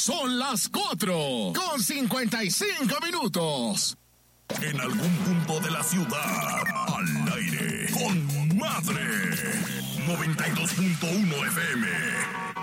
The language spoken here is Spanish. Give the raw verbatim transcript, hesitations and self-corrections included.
Son las cuatro con cincuenta y cinco minutos. En algún punto de la ciudad, al aire, con Madre. noventa y dos punto uno F M.